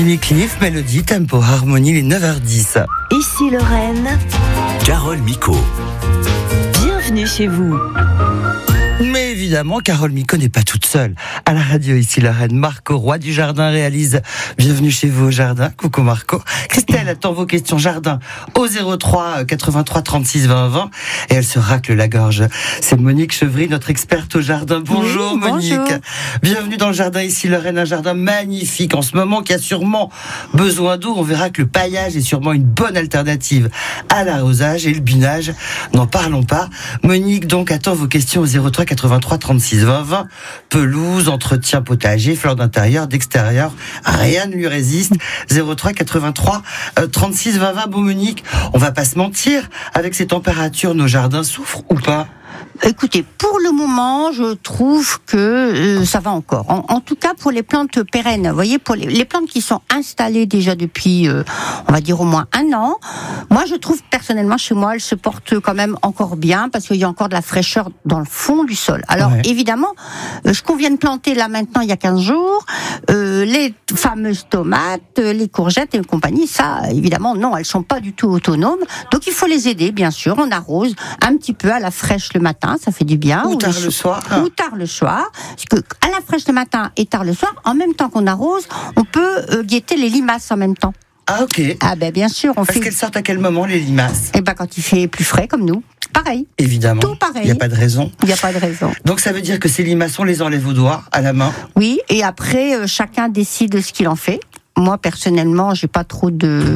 Cliff, mélodie, tempo, harmonie, les 9h10. Ici Lorraine. Carole Micot. Bienvenue chez vous. Mais évidemment, Carole Micot n'est pas toute seule. À la radio, ici Lorraine, Marco, roi du jardin, réalise Bienvenue chez vous au jardin. Coucou Marco. Christelle attend vos questions jardin au 03 83 36 20 20 et elle se racle la gorge. C'est Monique Chevry, notre experte au jardin. Bonjour, oui, Monique. Bonjour. Bienvenue dans le jardin, ici Lorraine, un jardin magnifique en ce moment qui a sûrement besoin d'eau. On verra que le paillage est sûrement une bonne alternative à l'arrosage et le binage. N'en parlons pas. Monique donc attend vos questions au 03 83 36 20 20. Pelouse, entretien potager, fleurs d'intérieur, d'extérieur, rien ne lui résiste. 03 83 36 20 20. Bon Monique, on va pas se mentir, avec ces températures, nos jardins souffrent ou pas ? Écoutez, pour le moment, je trouve que ça va encore. En tout cas, pour les plantes pérennes, vous voyez, pour les plantes qui sont installées déjà depuis, on va dire au moins un an, moi je trouve personnellement chez moi, elles se portent quand même encore bien parce qu'il y a encore de la fraîcheur dans le fond du sol. Alors évidemment, ce qu'on vient de planter là maintenant il y a 15 jours, les fameuses tomates, les courgettes et compagnie, ça évidemment non, elles sont pas du tout autonomes. Donc il faut les aider, bien sûr. On arrose un petit peu à la fraîche le matin, ça fait du bien. Ou tard le soir. Ou tard le soir. Parce que à la fraîche le matin et tard le soir, en même temps qu'on arrose, on peut guetter les limaces en même temps. Ah ok. Ah ben bien sûr, Parce qu'elles sortent à quel moment les limaces ? Eh ben quand il fait plus frais comme nous. Pareil. Évidemment. Tout pareil. Il n'y a pas de raison. Il n'y a pas de raison. Donc ça veut dire que ces limaces, on les enlève au doigt, à la main ? Oui, et après chacun décide ce qu'il en fait. Moi personnellement, j'ai pas trop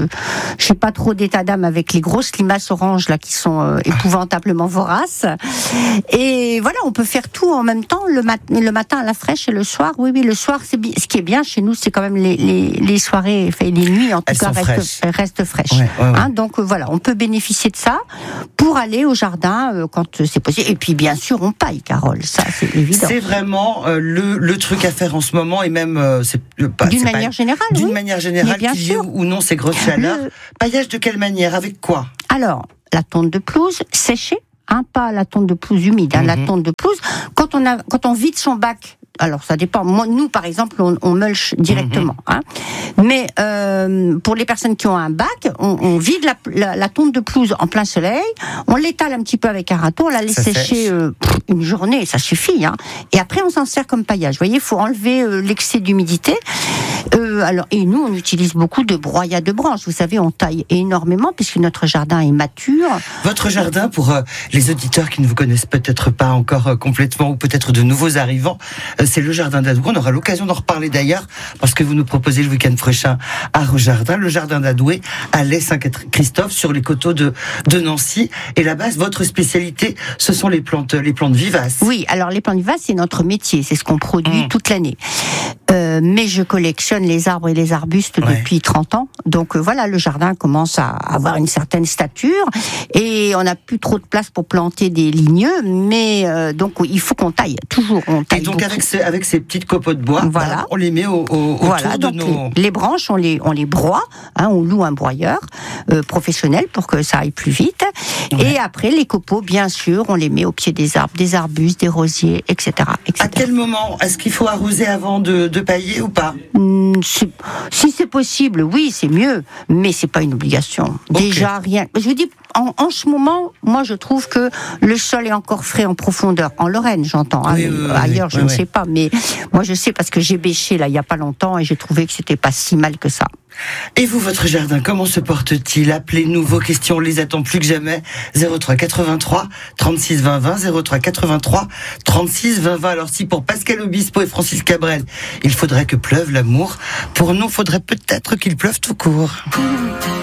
d'état d'âme avec les grosses limaces oranges là qui sont épouvantablement voraces. Et voilà, on peut faire tout en même temps, le matin à la fraîche et le soir. Oui, le soir, ce qui est bien chez nous, c'est quand même les soirées, enfin les nuits en tout cas restent fraîches. Ouais. Hein, donc voilà, on peut bénéficier de ça pour aller au jardin quand c'est possible. Et puis bien sûr, on paille, Carole, ça c'est évident. C'est vraiment le truc à faire en ce moment et même d'une manière générale. D'une manière générale, qu'il y ait ou non ces grosses chaleurs. Paillage de quelle manière ? Avec quoi ? Alors, la tonte de pelouse séchée, pas la tonte de pelouse humide, la tonte de pelouse. Quand on vide son bac, alors ça dépend. Moi, nous, par exemple, on mulch directement. Mais pour les personnes qui ont un bac, on vide la tonte de pelouse en plein soleil, on l'étale un petit peu avec un râteau, on la laisse sécher une journée, ça suffit. Et après, on s'en sert comme paillage. Vous voyez, il faut enlever l'excès d'humidité. Et nous, on utilise beaucoup de broyats de branches. Vous savez, on taille énormément puisque notre jardin est mature. Votre jardin, pour les auditeurs qui ne vous connaissent peut-être pas encore complètement ou peut-être de nouveaux arrivants, c'est le jardin d'Adoué. On aura l'occasion d'en reparler d'ailleurs parce que vous nous proposez le week-end prochain à Rojardin, le jardin d'Adoué à l'Est Saint-Christophe sur les coteaux de Nancy. Et là-bas, votre spécialité, ce sont les plantes vivaces. Oui, alors les plantes vivaces, c'est notre métier, c'est ce qu'on produit toute l'année. Mais je collectionne les arbres et les arbustes depuis 30 ans. Donc voilà, le jardin commence à avoir une certaine stature et on n'a plus trop de place pour planter des ligneux, mais donc il faut qu'on taille, toujours on taille. Et donc avec ces petites copeaux de bois, on les met autour de nos... Les branches, on les broie, on loue un broyeur professionnel pour que ça aille plus vite. Et après, les copeaux, bien sûr, on les met au pied des arbres, des arbustes, des rosiers, etc. À quel moment ? Est-ce qu'il faut arroser avant de pailler ou pas ? Si c'est possible, oui, c'est mieux, mais c'est pas une obligation. Déjà, rien. Je vous dis, en ce moment, moi, je trouve que le sol est encore frais en profondeur. En Lorraine, j'entends. Ailleurs, je ne sais pas, mais moi, je sais parce que j'ai bêché là il y a pas longtemps et j'ai trouvé que c'était pas si mal que ça. Et vous, votre jardin, comment se porte-t-il ? Appelez-nous, vos questions, on les attend plus que jamais. 03 83 36 20 20, 03 83 36 20 20. Alors si pour Pascal Obispo et Francis Cabrel, il faudrait que pleuve l'amour, pour nous, il faudrait peut-être qu'il pleuve tout court.